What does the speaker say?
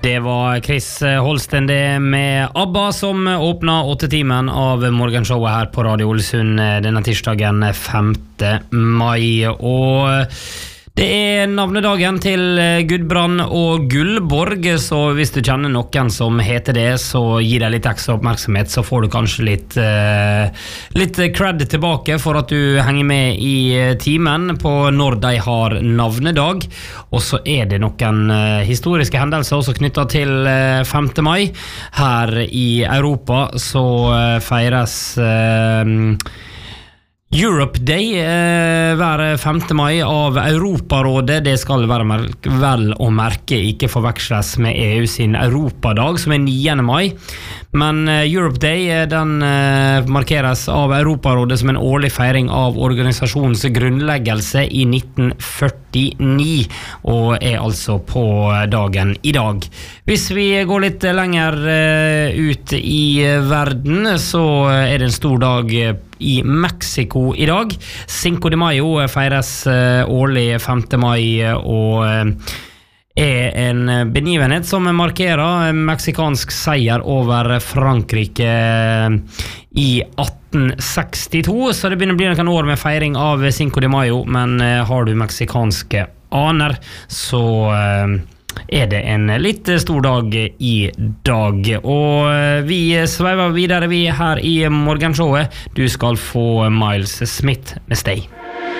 Det var Chris Holsten det med ABBA som åpnet 8-timen av morgenshowet her på Radio Ålesund denne tirsdagen 5. mai. Og det navnedagen til Gudbrand og Gullborg, så hvis du kjenner noen som heter det, så gi deg litt ekstra oppmerksomhet, så får du kanskje litt cred tilbake for at du henger med i timen på når de har navnedag. Og så det noen historiske hendelser også knyttet til 5. mai. Her i Europa så feires Europe Day hver 5. mai av Europarådet. Det skal være vel å merke ikke forveksles med EU sin Europadag som 9. mai. Men Europe Day den markeres av Europarådet som en årlig feiring av organisasjonens grunnleggelse i 1949 og altså på dagen i dag. Hvis vi går litt lenger ut i verden, så det en stor dag i Mexico i dag. Cinco de Mayo feires årlig 5. mai og en begivenhet som markerer meksikansk seier over Frankrike i 1862, så det begynner å bli noen år med feiring av Cinco de Mayo, men har du meksikanske aner, så det en litt stor dag i dag. Og vi sveiver videre vi her i morgenshowet. Du skal få Miles Smith med Stay.